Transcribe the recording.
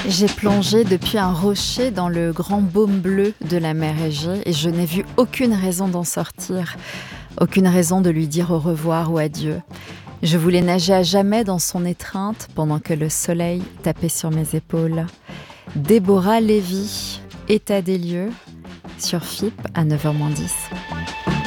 J'ai plongé depuis un rocher dans le grand baume bleu de la mer Égée et je n'ai vu aucune raison d'en sortir, aucune raison de lui dire au revoir ou adieu. Je voulais nager à jamais dans son étreinte pendant que le soleil tapait sur mes épaules. Déborah Lévy, état des lieux, sur FIP à 9h-10.